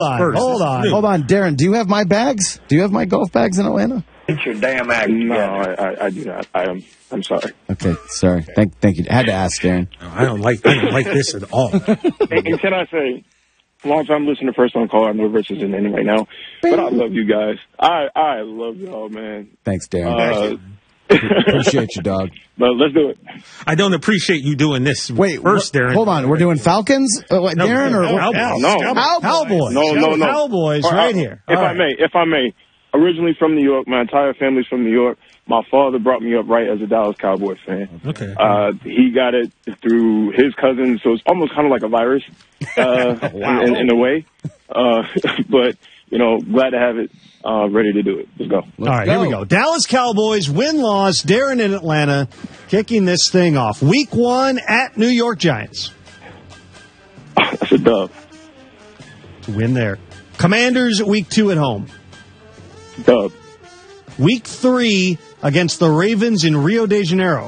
Hold on, Darren. Do you have my bags? Do you have my golf bags in Atlanta? Get your damn act together. No, I do not. I'm sorry. Okay, sorry. Thank you. I had to ask, Darren. No, I don't like this at all. And can I say, long time listener, first on call. I know Rich isn't in right now, but I love you guys. I love y'all, man. Thanks, Darren. Appreciate you, dog. But let's do it. I don't appreciate you doing this. Wait, first, Darren. Hold on. We're doing Falcons? Darren or Cowboys? No. Cowboys right here. If I may, originally from New York, my entire family's from New York. My father brought me up right as a Dallas Cowboys fan. Okay. He got it through his cousin, so it's almost kind of like a virus in a way. But, glad to have it ready to do it. Let's go. All right, here we go. Dallas Cowboys, win-loss, Darren in Atlanta, kicking this thing off. Week 1 at New York Giants. That's a dub. Win there. Commanders, week 2 at home. Dub. Week 3 against the Ravens in Rio de Janeiro.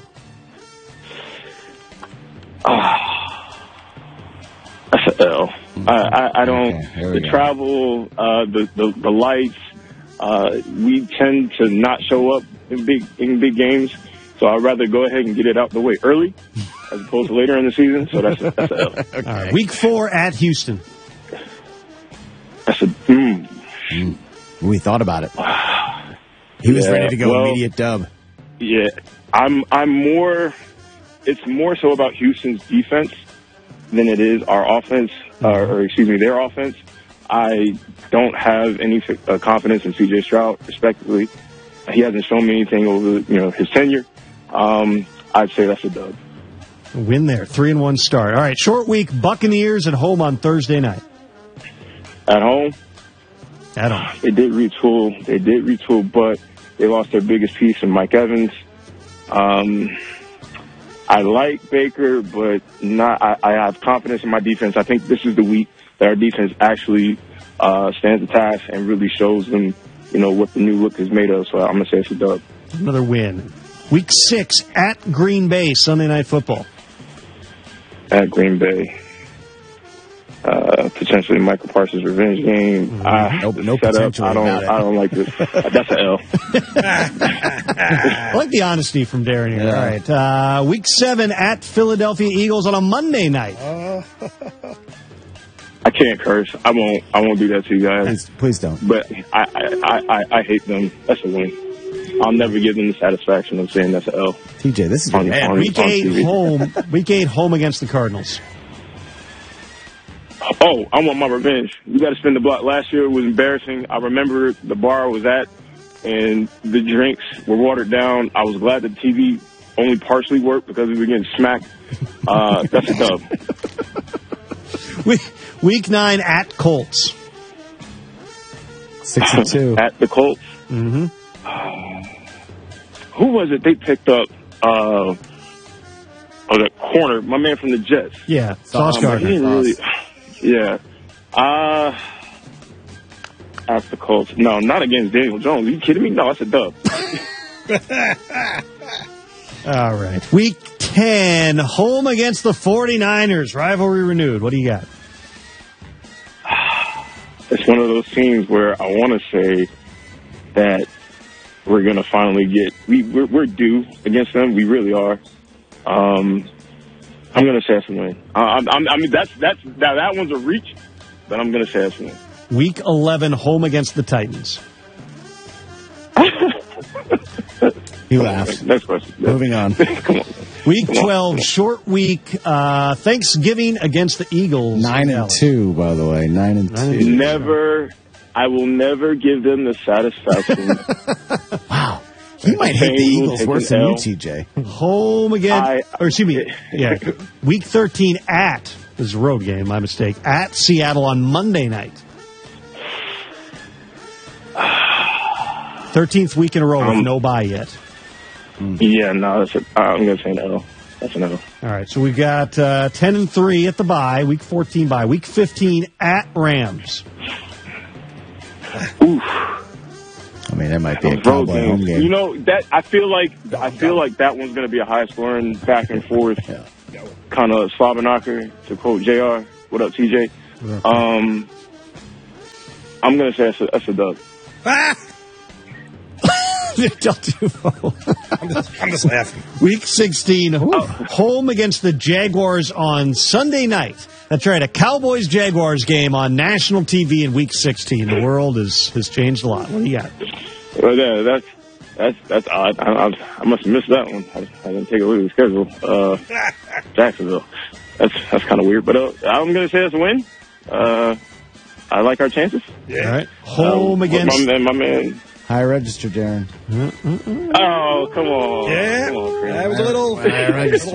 That's an L. I don't. The travel, the lights. We tend to not show up in big games, so I'd rather go ahead and get it out the way early as opposed to later in the season. So that's an L. Okay. All right. Week 4 at Houston. That's a We thought about it. He was ready to go immediate dub. Yeah, I'm more. It's more so about Houston's defense than it is our offense, their offense. I don't have any confidence in C.J. Stroud, respectively. He hasn't shown me anything over his tenure. I'd say that's a dub. Win there, 3-1 start. All right, short week. Buccaneers at home on Thursday night. At home. At home. They did retool, but they lost their biggest piece in Mike Evans. I like Baker, but I have confidence in my defense. I think this is the week that our defense actually stands the task and really shows them, what the new look is made of. So I'm going to say it's a dub. Another win. Week 6 at Green Bay, Sunday Night Football. At Green Bay. Potentially Michael Parsons' revenge game. No potential. I don't like this. That's an L. I like the honesty from Darren here. Yeah. All right. Week 7 at Philadelphia Eagles on a Monday night. I can't curse. I won't do that to you guys. Please don't. But I hate them. That's a win. I'll never give them the satisfaction of saying that's an L. TJ, this is Week 8 home. Week 8 home against the Cardinals. Oh, I want my revenge. You got to spin the block. Last year it was embarrassing. I remember the bar I was at, and the drinks were watered down. I was glad the TV only partially worked because we were getting smacked. That's a dub. Week 9 at Colts. 6-2. At the Colts. Mm-hmm. Who was it they picked up? The corner, my man from the Jets. Yeah, Sauce Gardner. Yeah. At the Colts. No, not against Daniel Jones. Are you kidding me? No, that's a dub. All right. Week 10, home against the 49ers. Rivalry renewed. What do you got? It's one of those teams where I want to say that we're going to finally get... We're due against them. We really are. I'm going to say that's a win. I mean, that one's a reach, but I'm going to say that's a win. Week 11, home against the Titans. He laughed. Next question. Moving on. Come on. Week 12, short week. Thanksgiving against the Eagles. 9-2, by the way. 9-2. I will never give them the satisfaction. Wow. He might hate the Eagles worse than you, TJ. Home again. Week 13 at, this is a road game, my mistake, at Seattle on Monday night. 13th week in a row with no bye yet. Yeah, no, I'm going to say no. That's a no. All right, so we've got 10-3 at the bye, week 14 bye, week 15 at Rams. Oof. I mean, that might be a Cowboy home game. That I feel like that one's going to be a high scoring back and forth kind of slobber knocker, to quote JR. What up, TJ? I'm going to say that's a dub. Del Tufo. I'm just laughing. Week 16, home against the Jaguars on Sunday night. That's right, a Cowboys-Jaguars game on national TV in Week 16. The world has changed a lot. What do you got? Well, yeah, that's odd. I must have missed that one. I didn't take a look at the schedule. Jacksonville. That's kind of weird, but I'm going to say that's a win. I like our chances. Yeah. All right. Home against my man. High register, Darren. Oh, come on. Yeah, come on, that was a little register.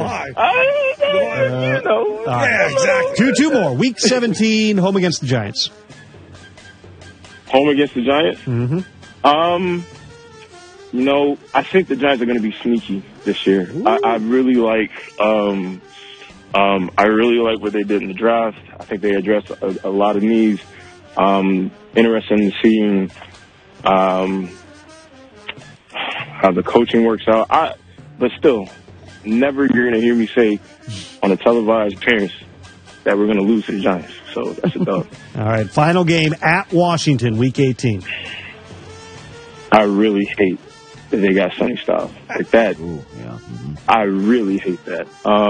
Yeah, exactly. Two more. Week 17, home against the Giants. Home against the Giants? Mm-hmm. I think the Giants are going to be sneaky this year. I really like what they did in the draft. I think they addressed a lot of needs. Interested in seeing how the coaching works out. But still, never you're going to hear me say on a televised appearance that we're going to lose to the Giants. So that's a dub. All right, final game at Washington, Week 18. I really hate that they got Sonny Styles like that. Ooh, yeah. Mm-hmm. I really hate that.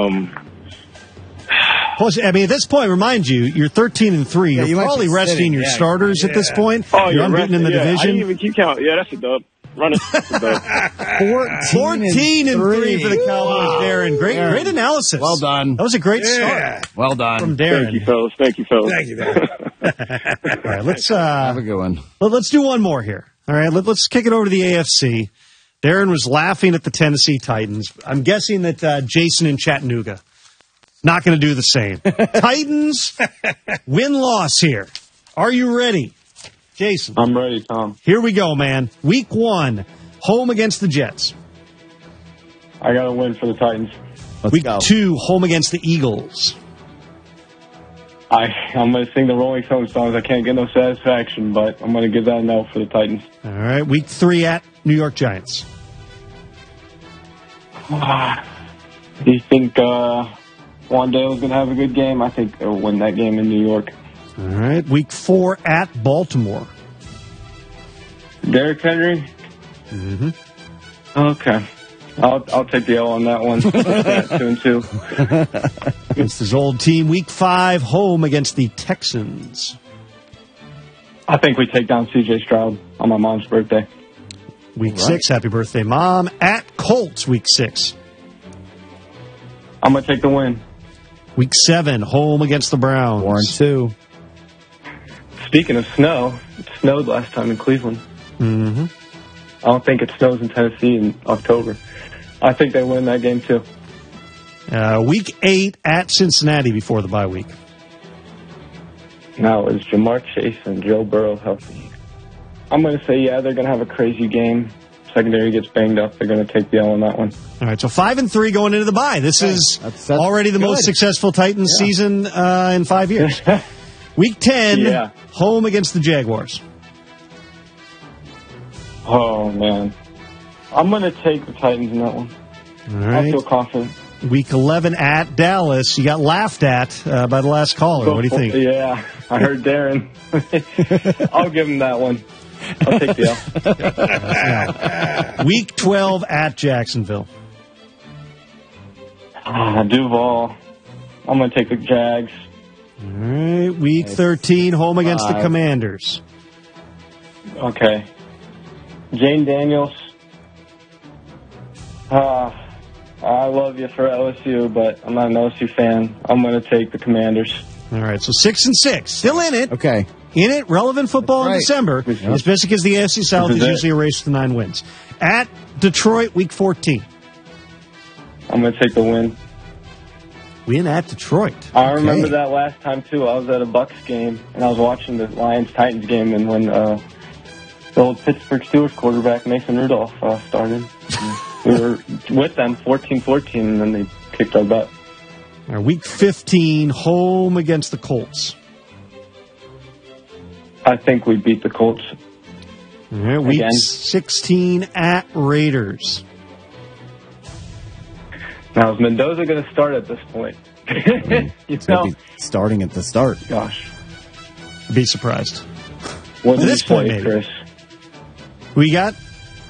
Plus, I mean, at this point, remind you, you're 13-3. Yeah, you're probably resting your starters at this point. Oh, you're unbeaten in the division. I didn't even keep count. Yeah, that's a dub. Run it. That's a dub. 14-3 for the Cowboys, wow. Darren. Great analysis. Well done. That was a great start. Well done. From Darren. Thank you, fellas. Thank you, fellas. Thank you, Darren. All right, let's have a good one. Let's do one more here. All right, let's kick it over to the AFC. Darren was laughing at the Tennessee Titans. I'm guessing that Jason in Chattanooga not going to do the same. Titans win-loss here. Are you ready, Jason? I'm ready, Tom. Here we go, man. Week 1, home against the Jets. I got to win for the Titans. Week 2, home against the Eagles. I'm going to sing the Rolling Stones songs. I can't get no satisfaction, but I'm going to give that a no for the Titans. All right. Week 3 at New York Giants. You think Wandale's going to have a good game? I think they'll win that game in New York. All right. Week 4 at Baltimore. Derrick Henry? Mm-hmm. Okay. I'll take the L on that one. 2-2. Against his old team. Week 5, home against the Texans. I think we take down C.J. Stroud on my mom's birthday. Week 6, happy birthday, Mom. At Colts, Week 6. I'm going to take the win. Week 7, home against the Browns. 4-2. Speaking of snow, it snowed last time in Cleveland. Mm-hmm. I don't think it snows in Tennessee in October. I think they win that game, too. Week 8 at Cincinnati before the bye week. Now, is Jamar Chase and Joe Burrow healthy? I'm going to say, yeah, they're going to have a crazy game. Secondary gets banged up. They're going to take the L on that one. All right, so 5-3 going into the bye. This is that's already the most successful Titans season in 5 years. Week 10, home against the Jaguars. Oh, man. I'm going to take the Titans in that one. All right. I feel confident. Week 11 at Dallas. You got laughed at by the last caller. What do you think? Yeah, I heard Darren. I'll give him that one. I'll take the L. Week 12 at Jacksonville. Duval. I'm going to take the Jags. All right. Week 13, home against the Commanders. Okay. Jane Daniels. I love you for LSU, but I'm not an LSU fan. I'm going to take the Commanders. All right, so 6-6. Still in it. Okay. In it, relevant football in December. Especially because the AFC South is usually a race to 9 wins. At Detroit, Week 14. I'm going to take the win. Win at Detroit. I remember that last time, too. I was at a Bucs game, and I was watching the Lions-Titans game, and when the old Pittsburgh Steelers quarterback, Mason Rudolph, started. We were with them 14-14, and then they kicked our butt. All right, Week 15, home against the Colts. I think we beat the Colts. All right, Week 16 at Raiders. Now, is Mendoza going to start at this point? It's going to be starting at the start. Gosh. Be surprised. What At did this you point, say, maybe. Chris? Who you got?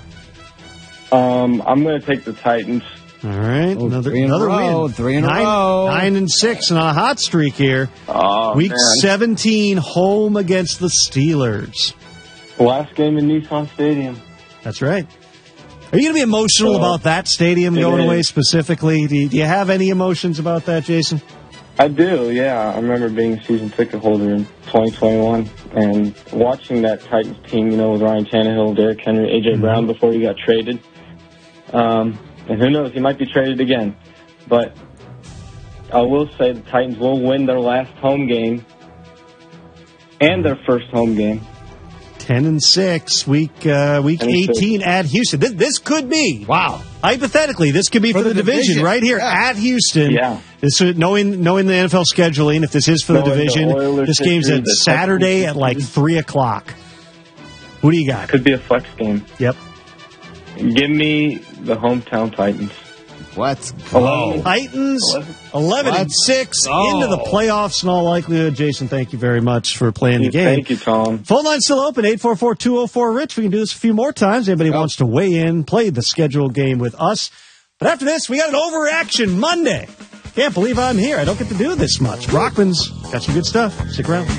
I'm going to take the Titans. All right, another win. 3 in a row. 9-6 and on a hot streak here. Oh, Week man. 17, home against the Steelers. Last game in Nissan Stadium. That's right. Are you going to be emotional about that stadium going away specifically? Do you have any emotions about that, Jason? I do, yeah. I remember being a season ticket holder in 2021 and watching that Titans team, with Ryan Tannehill, Derrick Henry, A.J. Brown before he got traded. And who knows, he might be traded again. But I will say the Titans will win their last home game and their first home game. 10-6, week 18 at Houston. This could be, hypothetically, this could be for the division right here at Houston. Yeah. This, knowing the NFL scheduling, if this is for the division, this game's at Saturday at like 3 o'clock. Who do you got? Could be a flex game. Yep. Give me the hometown Titans. Let's go. Titans 11-6 into the playoffs in all likelihood. Jason, thank you very much for playing the game. Thank you, Tom. Phone line's still open, 844-204-RICH. We can do this a few more times. Anybody wants to weigh in, play the scheduled game with us. But after this, we got an Overaction Monday. Can't believe I'm here. I don't get to do this much. Brockman's got some good stuff. Stick around.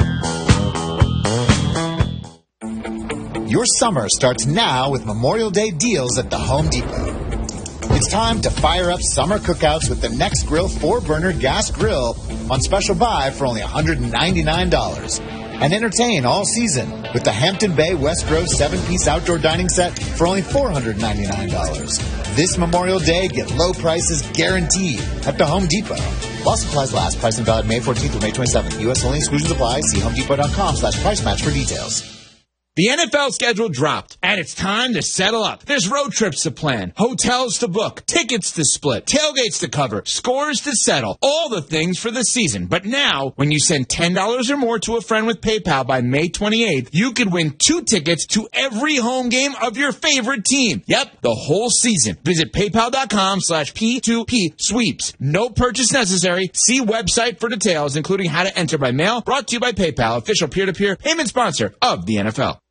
Your summer starts now with Memorial Day deals at the Home Depot. It's time to fire up summer cookouts with the Next Grill 4-burner gas grill on special buy for only $199. And entertain all season with the Hampton Bay West Row 7-piece outdoor dining set for only $499. This Memorial Day, get low prices guaranteed at the Home Depot. While supplies last, pricing valid May 14th through May 27th. U.S. only, exclusions apply. See homedepot.com/price match for details. The NFL schedule dropped, and it's time to settle up. There's road trips to plan, hotels to book, tickets to split, tailgates to cover, scores to settle, all the things for the season. But now, when you send $10 or more to a friend with PayPal by May 28th, you could win 2 tickets to every home game of your favorite team. Yep, the whole season. Visit paypal.com/P2P sweeps. No purchase necessary. See website for details, including how to enter by mail. Brought to you by PayPal, official peer-to-peer payment sponsor of the NFL.